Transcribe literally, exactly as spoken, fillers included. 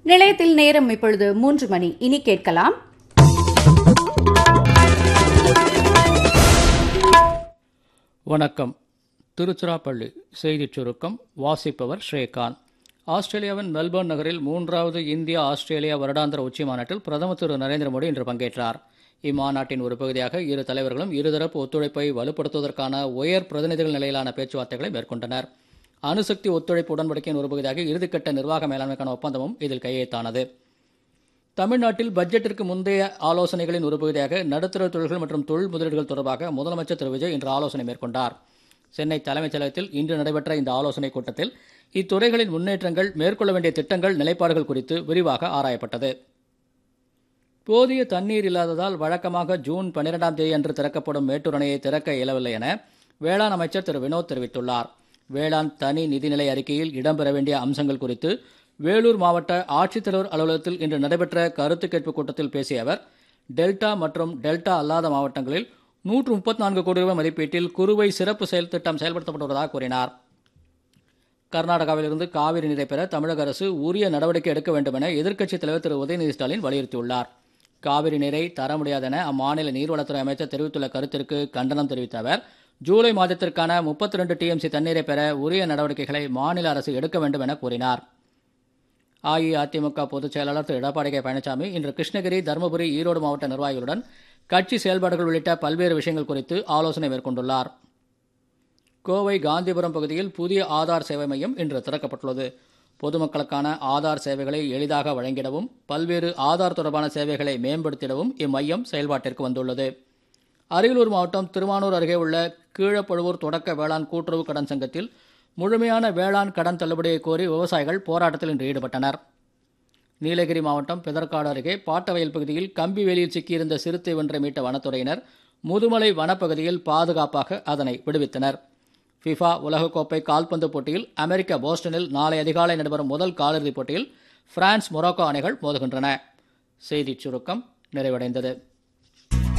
நிலையத்தில் நேரம் இப்பொழுது மூன்று மணி. இனி கேட்கலாம் வணக்கம். திருச்சிராப்பள்ளி செய்திச் சுருக்கம் வாசிப்பவர் ஸ்ரீகாந்த். ஆஸ்திரேலியாவின் மெல்பர்ன் நகரில் மூன்றாவது இந்தியா ஆஸ்திரேலியா வருடாந்திர உச்சி மாநாட்டில் பிரதமர் திரு நரேந்திர மோடி இன்று பங்கேற்றார். இம்மாநாட்டின் ஒரு பகுதியாக இரு தலைவர்களும் இருதரப்பு ஒத்துழைப்பை வலுப்படுத்துவதற்கான உயர் பிரதிநிதிகள் நிலையிலான பேச்சுவார்த்தைகளை மேற்கொண்டனர். அணுசக்தி ஒத்துழைப்பு உடன்படிக்கையின் ஒரு பகுதியாக இறுதிக்கட்ட நிர்வாக மேலாண்மைக்கான ஒப்பந்தமும் இதில் கையெழுத்தானது. தமிழ்நாட்டில் பட்ஜெட்டிற்கு முந்தைய ஆலோசனைகளின் ஒரு பகுதியாக நடுத்தர தொழில்கள் மற்றும் தொழில் முதலீடுகள் தொடர்பாக முதலமைச்சர் திரு விஜய் இன்று ஆலோசனை மேற்கொண்டார். சென்னை தலைமைச் செயலகத்தில் இன்று நடைபெற்ற இந்த ஆலோசனைக் கூட்டத்தில் இத்துறைகளின் முன்னேற்றங்கள், மேற்கொள்ள வேண்டிய திட்டங்கள், நிலைப்பாடுகள் குறித்து விரிவாக ஆராயப்பட்டது. போதிய தண்ணீர் இல்லாததால் வழக்கமாக ஜூன் பன்னிரெண்டாம் தேதி அன்று திறக்கப்படும் மேட்டூர் அணையை திறக்க இயலவில்லை என வேளாண் அமைச்சர் திரு வினோத் தெரிவித்துள்ளார். வேளாண் தனி நிதிநிலை அறிக்கையில் இடம்பெற வேண்டிய அம்சங்கள் குறித்து வேலூர் மாவட்ட ஆட்சித்தலைவர் அலுவலகத்தில் இன்று நடைபெற்ற கருத்து கேட்பு கூட்டத்தில் பேசிய அவர், டெல்டா மற்றும் டெல்டா அல்லாத மாவட்டங்களில் நூற்று முப்பத்தி நான்கு கோடி ரூபாய் மதிப்பீட்டில் குறுவை சிறப்பு செயல் திட்டம் செயல்படுத்தப்பட்டு வருவதாக கூறினார். கர்நாடகாவிலிருந்து காவிரி நீரை பெற தமிழக அரசு உரிய நடவடிக்கை எடுக்க வேண்டும் என எதிர்க்கட்சித் தலைவர் திரு உதயநிதி ஸ்டாலின் வலியுறுத்தியுள்ளார். காவிரி நீரை தர முடியாது என அம்மாநில நீர்வளத்துறை அமைச்சர் தெரிவித்துள்ள கருத்திற்கு கண்டனம் தெரிவித்த அவர், ஜூலை மாதத்திற்கான முப்பத்தி ரெண்டு டிஎம்சி தண்ணீரை பெற உரிய நடவடிக்கைகளை மாநில அரசு எடுக்க வேண்டும் என கூறினார். அஇஅதிமுக பொதுச் செயலாளர் திரு எடப்பாடி கே பழனிசாமி இன்று கிருஷ்ணகிரி, தருமபுரி, ஈரோடு மாவட்ட நிர்வாகிகளுடன் கட்சி செயல்பாடுகள் உள்ளிட்ட பல்வேறு விஷயங்கள் குறித்து ஆலோசனை மேற்கொண்டுள்ளார். கோவை காந்திபுரம் பகுதியில் புதிய ஆதார் சேவை மையம் இன்று திறக்கப்பட்டுள்ளது. பொதுமக்களுக்கான ஆதார் சேவைகளை எளிதாக வழங்கிடவும், பல்வேறு ஆதார் தொடர்பான சேவைகளை மேம்படுத்திடவும் இம்மையம் செயல்பாட்டிற்கு வந்துள்ளது. அரியலூர் மாவட்டம் திருவானூர் அருகே உள்ள கீழப்பழுவூர் தொடக்க வேளாண் கூட்டுறவு கடன் சங்கத்தில் முழுமையான வேளாண் கடன் தள்ளுபடியை கோரி விவசாயிகள் போராட்டத்தில் இன்று ஈடுபட்டனர். நீலகிரி மாவட்டம் பிதற்காடு அருகே பாட்டவயல் பகுதியில் கம்பி வேலியில் சிக்கியிருந்த சிறுத்தை ஒன்றை மீட்ட வனத்துறையினர் முதுமலை வனப்பகுதியில் பாதுகாப்பாக அதனை விடுவித்தனர். ஃபிஃபா உலகக்கோப்பை கால்பந்து போட்டியில் அமெரிக்கா போஸ்டனில் நாளை அதிகாலை நடைபெறும் முதல் காலிறுதிப் போட்டியில் பிரான்ஸ், மொரோக்கோ அணிகள் மோதுகின்றன. செய்திச் சுருக்கம் நிறைவடைந்தது.